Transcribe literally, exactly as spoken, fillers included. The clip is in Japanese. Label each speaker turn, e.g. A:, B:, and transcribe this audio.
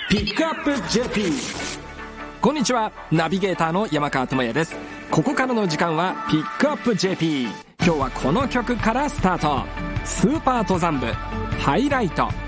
A: ピックアップ ジェーピー。
B: こんにちは、ナビゲーターの山川智也です。ここからの時間はピックアップ ジェーピー。 今日はこの曲からスタート。スーパー登山部ハイライト。